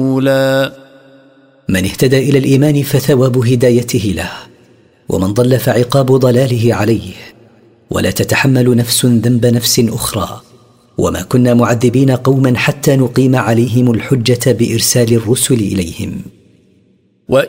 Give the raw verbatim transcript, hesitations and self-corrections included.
من اهتدى إلى الإيمان فثواب هدايته له، ومن ضل فعقاب ضلاله عليه. ولا تتحمل نفس ذنب نفس أخرى، وما كنا معذبين قوما حتى نقيم عليهم الحجة بإرسال الرسل إليهم.